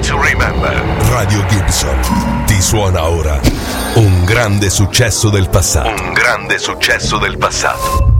to remember. Radio Gibson ti suona ora un grande successo del passato. Un grande successo del passato.